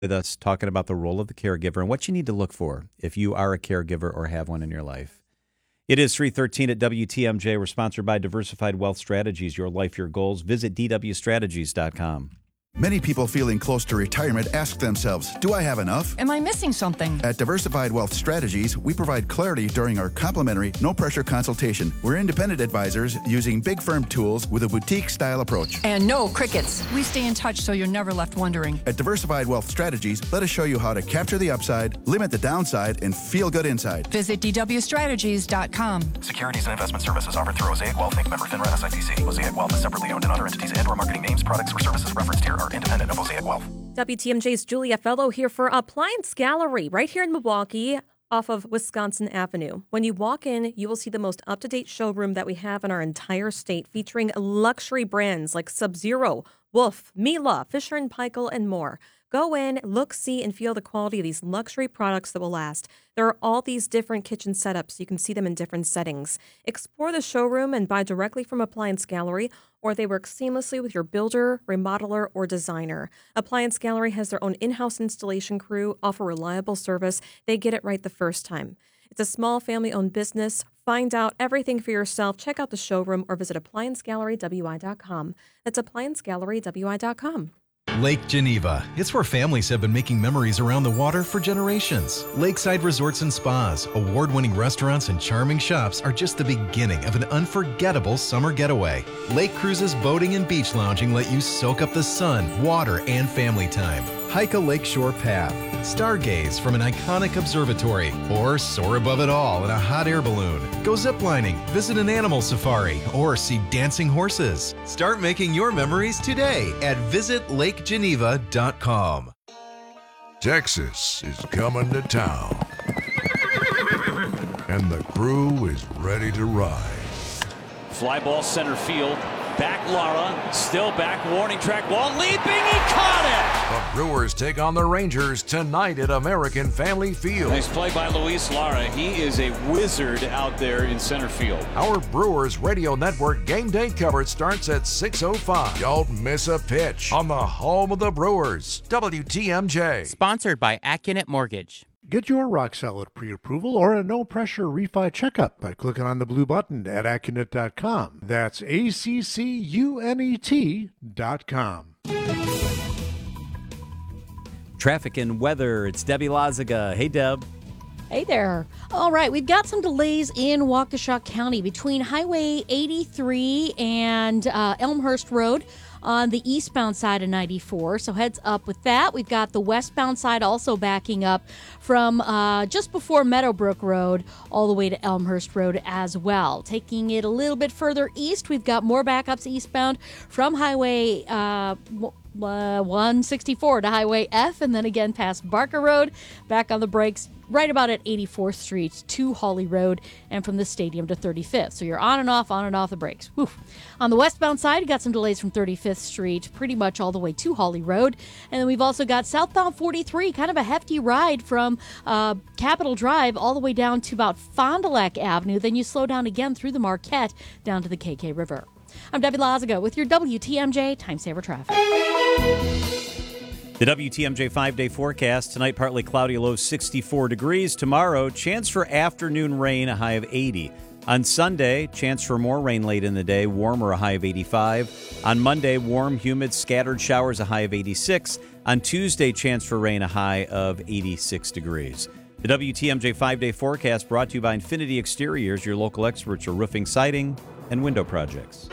with us talking about the role of the caregiver and what you need to look for if you are a caregiver or have one in your life. It is 3:13 at WTMJ. We're sponsored by Diversified Wealth Strategies, your life, your goals. Visit dwstrategies.com. Many people feeling close to retirement ask themselves, do I have enough? Am I missing something? At Diversified Wealth Strategies, we provide clarity during our complimentary, no-pressure consultation. We're independent advisors using big firm tools with a boutique-style approach. And no crickets. We stay in touch so you're never left wondering. At Diversified Wealth Strategies, let us show you how to capture the upside, limit the downside, and feel good inside. Visit dwstrategies.com. Securities and investment services offered through Mosaic Wealth Inc. Member FINRA SIPC. Mosaic Wealth is separately owned, and other entities and/or marketing names, products, or services referenced here are independent of Mosaic Wealth. WTMJ's Julia Fellow here for Appliance Gallery right here in Milwaukee off of Wisconsin Avenue. When you walk in, you will see the most up-to-date showroom that we have in our entire state, featuring luxury brands like Sub-Zero, Wolf, Miele, Fisher & Paykel, and more. Go in, look, see, and feel the quality of these luxury products that will last. There are all these different kitchen setups. You can see them in different settings. Explore the showroom and buy directly from Appliance Gallery, or they work seamlessly with your builder, remodeler, or designer. Appliance Gallery has their own in-house installation crew, offer reliable service. They get it right the first time. It's a small family-owned business. Find out everything for yourself. Check out the showroom or visit ApplianceGalleryWI.com. That's ApplianceGalleryWI.com. Lake Geneva. It's where families have been making memories around the water for generations. Lakeside resorts and spas, award-winning restaurants, and charming shops are just the beginning of an unforgettable summer getaway. Lake cruises, boating, and beach lounging let you soak up the sun, water, and family time. Hike a lakeshore path, stargaze from an iconic observatory, or soar above it all in a hot air balloon. Go ziplining, visit an animal safari, or see dancing horses. Start making your memories today at visitlakegeneva.com. Texas is coming to town, and the crew is ready to ride. Fly ball center field. Back Lara, still back, warning track wall, leaping, he caught it! The Brewers take on the Rangers tonight at American Family Field. Nice play by Luis Lara. He is a wizard out there in center field. Our Brewers Radio Network game day coverage starts at 6:05. Don't miss a pitch on the home of the Brewers, WTMJ. Sponsored by Accunet Mortgage. Get your rock-solid pre-approval or a no-pressure refi checkup by clicking on the blue button at Accunet.com. That's ACCUNET.com. Traffic and weather. It's Debbie Lazaga. Hey, Deb. Hey there. All right, we've got some delays in Waukesha County between Highway 83 and Elmhurst Road on the eastbound side of 94, so heads up with that. We've got the westbound side also backing up from just before Meadowbrook Road all the way to Elmhurst Road as well. Taking it a little bit further east, we've got more backups eastbound from Highway 164 to Highway F, and then again past Barker Road, back on the brakes right about at 84th Street to Hawley Road, and from the stadium to 35th. So you're on and off the brakes. Whew. On the westbound side, you got some delays from 35th Street pretty much all the way to Hawley Road. And then we've also got southbound 43, kind of a hefty ride from Capitol Drive all the way down to about Fond du Lac Avenue. Then you slow down again through the Marquette down to the KK River. I'm Debbie Lazaga with your WTMJ Time Saver Traffic. The WTMJ 5-day forecast. Tonight, partly cloudy, low 64 degrees. Tomorrow, chance for afternoon rain, a high of 80. On Sunday, chance for more rain late in the day, warmer, a high of 85. On Monday, warm, humid, scattered showers, a high of 86. On Tuesday, chance for rain, a high of 86 degrees. The WTMJ 5-day forecast brought to you by Infinity Exteriors, your local experts for roofing, siding, and window projects.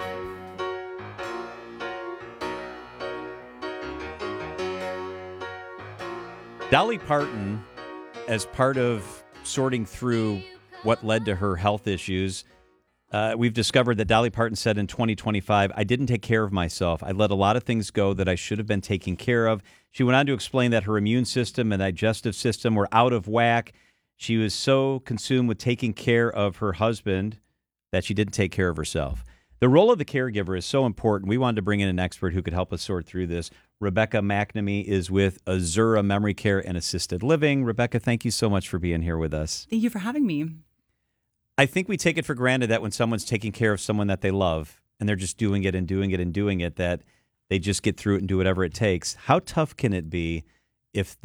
Dolly Parton, as part of sorting through what led to her health issues, we've discovered that Dolly Parton said in 2025, I didn't take care of myself. I let a lot of things go that I should have been taking care of. She went on to explain that her immune system and digestive system were out of whack. She was so consumed with taking care of her husband that she didn't take care of herself. The role of the caregiver is so important. We wanted to bring in an expert who could help us sort through this. Rebecca McNamee is with Azura Memory Care and Assisted Living. Rebecca, thank you so much for being here with us. Thank you for having me. I think we take it for granted that when someone's taking care of someone that they love and they're just doing it and doing it and doing it, that they just get through it and do whatever it takes. How tough can it be if